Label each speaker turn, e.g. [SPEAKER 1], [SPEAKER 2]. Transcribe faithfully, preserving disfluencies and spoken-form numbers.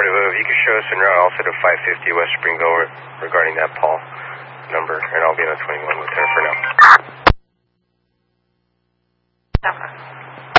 [SPEAKER 1] If you could show us en route also to five fifty West Springville regarding that Paul number, and I'll be on the twenty-one with her for now.